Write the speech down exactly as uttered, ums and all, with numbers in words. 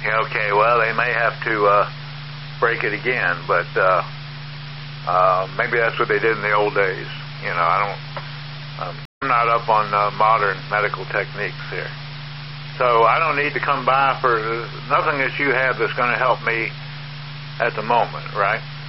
Okay, well, they may have to uh, break it again, but uh, uh, maybe that's what they did in the old days. You know, I don't, um, I'm not up on uh, modern medical techniques here. So I don't need to come by for nothing that you have that's going to help me at the moment, right?